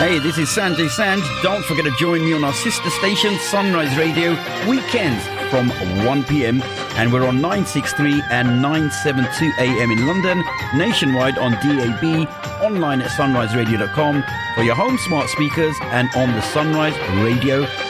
Hey, this is Sanjay Sanj. Don't forget to join me on our sister station, Sunrise Radio, weekends from 1 p.m. And we're on 963 and 972 a.m. in London, nationwide on DAB, online at sunriseradio.com, for your home smart speakers and on the Sunrise Radio